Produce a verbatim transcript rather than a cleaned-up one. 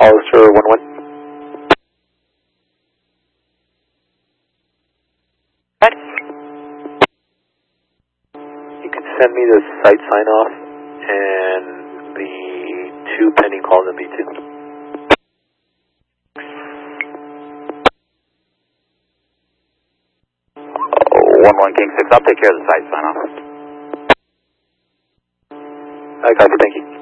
Hollister one one. What? You can send me the site sign off and the two pending calls in B two. one one King six, I'll take care of the site sign off. I got you, thank you.